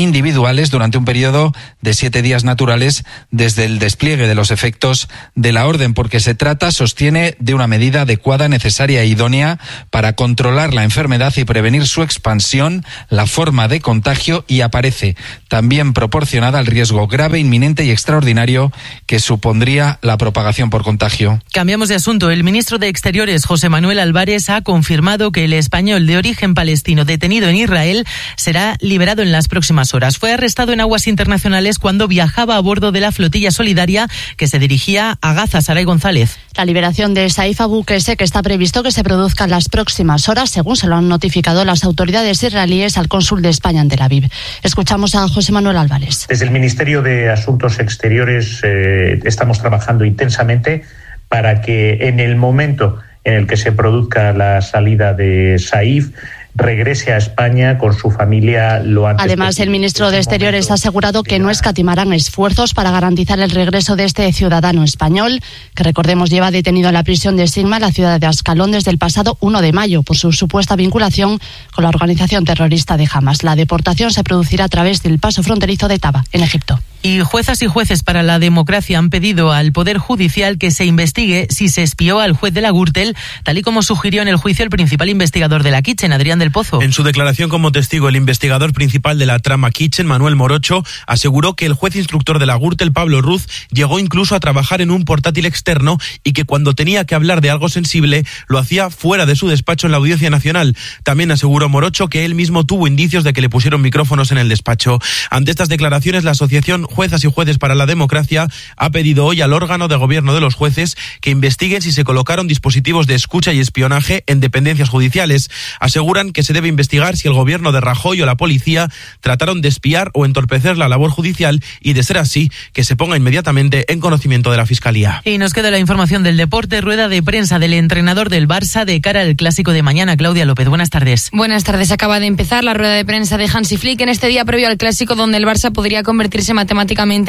individuales durante un periodo de 7 días naturales desde el despliegue de los efectos de la orden, porque se trata, sostiene, de una medida adecuada, necesaria e idónea para controlar la enfermedad y prevenir su expansión, la forma de contagio, y aparece también proporcionada al riesgo grave, inminente y extraordinario que supondría la propagación por contagio. Cambiamos de asunto. El ministro de Exteriores, José Manuel Álvarez, ha confirmado que el español de origen palestino detenido en Israel será liberado en las próximas horas. Fue arrestado en aguas internacionales cuando viajaba a bordo de la flotilla solidaria que se dirigía a Gaza. Saray González. La liberación de Saif Abu Qese, que está previsto que se produzca en las próximas horas, según se lo han notificado las autoridades israelíes al cónsul de España en Tel Aviv. Escuchamos a José Manuel Álvarez. Desde el Ministerio de Asuntos Exteriores estamos trabajando intensamente para que en el momento en el que se produzca la salida de Saif, regrese a España con su familia lo antes posible. Además, el ministro de Exteriores ha asegurado que no escatimarán esfuerzos para garantizar el regreso de este ciudadano español, que recordemos lleva detenido en la prisión de Sigma, la ciudad de Ascalón, desde el pasado 1 de mayo por su supuesta vinculación con la organización terrorista de Hamas. La deportación se producirá a través del paso fronterizo de Taba, en Egipto. Y juezas y jueces para la democracia han pedido al Poder Judicial que se investigue si se espió al juez de la Gürtel, tal y como sugirió en el juicio el principal investigador de la Kitchen, Adrián del Pozo. En su declaración como testigo, el investigador principal de la trama Kitchen, Manuel Morocho, aseguró que el juez instructor de la Gürtel, Pablo Ruz, llegó incluso a trabajar en un portátil externo y que cuando tenía que hablar de algo sensible lo hacía fuera de su despacho en la Audiencia Nacional. También aseguró Morocho que él mismo tuvo indicios de que le pusieron micrófonos en el despacho. Ante estas declaraciones, la asociación Juezas y Jueces para la Democracia ha pedido hoy al órgano de gobierno de los jueces que investiguen si se colocaron dispositivos de escucha y espionaje en dependencias judiciales. Aseguran que se debe investigar si el gobierno de Rajoy o la policía trataron de espiar o entorpecer la labor judicial y, de ser así, que se ponga inmediatamente en conocimiento de la Fiscalía. Y nos queda la información del deporte, rueda de prensa del entrenador del Barça de cara al clásico de mañana. Claudia López, buenas tardes. Buenas tardes. Acaba de empezar la rueda de prensa de Hansi Flick en este día previo al clásico, donde el Barça podría convertirse matemáticamente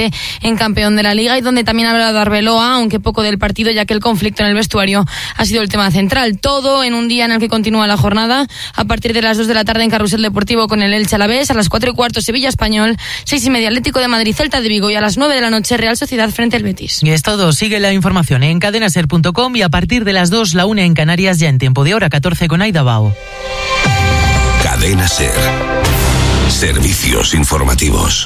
en campeón de la Liga y donde también ha hablado Arbeloa, aunque poco del partido, ya que el conflicto en el vestuario ha sido el tema central. Todo en un día en el que continúa la jornada a partir de las 2 de la tarde en Carrusel Deportivo con el Elche Alavés, a las 4:15 Sevilla Español, 6:30 Atlético de Madrid Celta de Vigo y a las 9 de la noche Real Sociedad frente al Betis. Y es todo. Sigue la información en cadenaser.com y a partir de las 2, la 1 en Canarias, ya en tiempo de hora 14 con Aida Bao. Cadena Ser. Servicios informativos.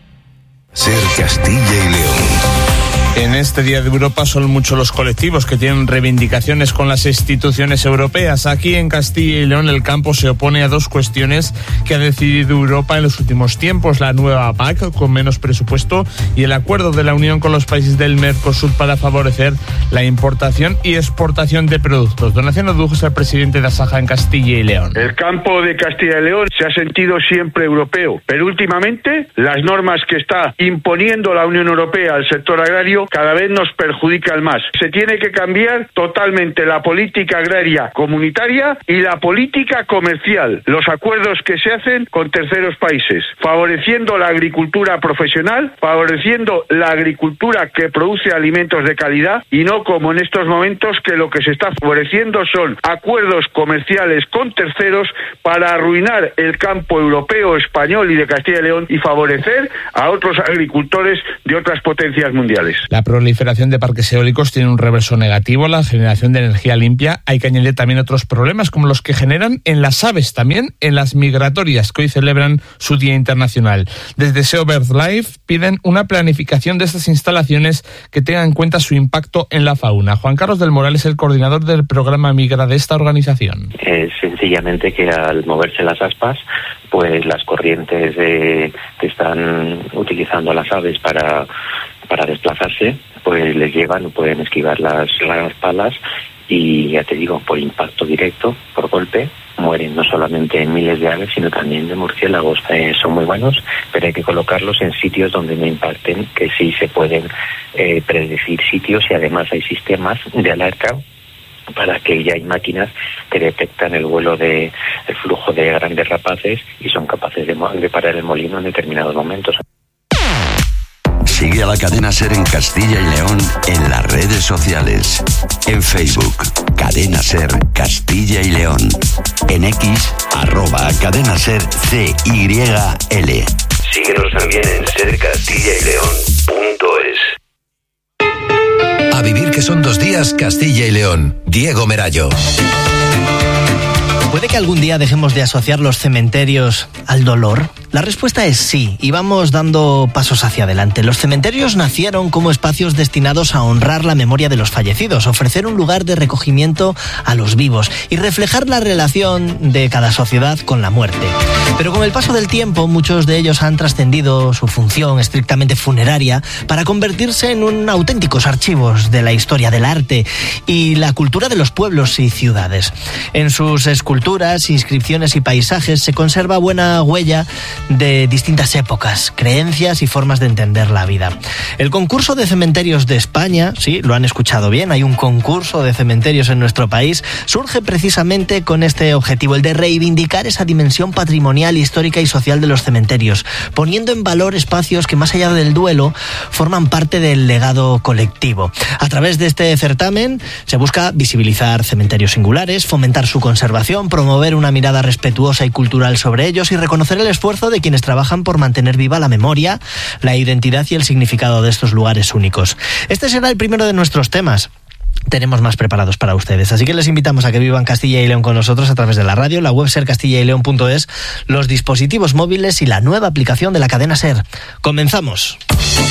Ser Castilla y León. En este Día de Europa son muchos los colectivos que tienen reivindicaciones con las instituciones europeas. Aquí en Castilla y León el campo se opone a dos cuestiones que ha decidido Europa en los últimos tiempos: la nueva PAC con menos presupuesto y el acuerdo de la Unión con los países del Mercosur para favorecer la importación y exportación de productos. Donación Odujo es el presidente de Asaja en Castilla y León. El campo de Castilla y León se ha sentido siempre europeo, pero últimamente las normas que está imponiendo la Unión Europea al sector agrario cada vez nos perjudican más. Se tiene que cambiar totalmente la política agraria comunitaria y la política comercial, los acuerdos que se hacen con terceros países, favoreciendo la agricultura profesional, favoreciendo la agricultura que produce alimentos de calidad y no como en estos momentos que lo que se está favoreciendo son acuerdos comerciales con terceros para arruinar el campo europeo, español y de Castilla y León y favorecer a otros agricultores de otras potencias mundiales. La proliferación de parques eólicos tiene un reverso negativo, la generación de energía limpia. Hay que añadir también otros problemas como los que generan en las aves, también en las migratorias, que hoy celebran su Día Internacional. Desde SEO BirdLife piden una planificación de estas instalaciones que tenga en cuenta su impacto en la fauna. Juan Carlos del Moral es el coordinador del programa Migra de esta organización. Sencillamente que al moverse las aspas, pues las corrientes que están utilizando las aves para desplazarse, pues les llevan, pueden esquivar las palas y, ya te digo, por impacto directo, por golpe, mueren no solamente miles de aves, sino también de murciélagos. Son muy buenos, pero hay que colocarlos en sitios donde no impacten, que sí se pueden predecir sitios y además hay sistemas de alerta para que ya hay máquinas que detectan el vuelo el flujo de grandes rapaces y son capaces de parar el molino en determinados momentos. Sigue a la cadena SER en Castilla y León en las redes sociales. En Facebook, Cadena SER Castilla y León. En X, @Cadena SER CYL. Síguenos también en sercastillaYleón.es. A vivir que son 2 días, Castilla y León. Diego Merayo. ¿Puede que algún día dejemos de asociar los cementerios al dolor? La respuesta es sí, y vamos dando pasos hacia adelante. Los cementerios nacieron como espacios destinados a honrar la memoria de los fallecidos, ofrecer un lugar de recogimiento a los vivos y reflejar la relación de cada sociedad con la muerte. Pero con el paso del tiempo, muchos de ellos han trascendido su función estrictamente funeraria para convertirse en auténticos archivos de la historia del arte y la cultura de los pueblos y ciudades. En sus esculturas, inscripciones y paisajes se conserva buena huella de distintas épocas, creencias y formas de entender la vida. El concurso de cementerios de España, sí, lo han escuchado bien, hay un concurso de cementerios en nuestro país, surge precisamente con este objetivo, el de reivindicar esa dimensión patrimonial, histórica y social de los cementerios, poniendo en valor espacios que más allá del duelo forman parte del legado colectivo. A través de este certamen se busca visibilizar cementerios singulares, fomentar su conservación, promover una mirada respetuosa y cultural sobre ellos y reconocer el esfuerzo de quienes trabajan por mantener viva la memoria, la identidad y el significado de estos lugares únicos. Este será el primero de nuestros temas. Tenemos más preparados para ustedes, así que les invitamos a que vivan Castilla y León con nosotros a través de la radio, la web sercastillaYleón.es, los dispositivos móviles y la nueva aplicación de la cadena SER. ¡Comenzamos!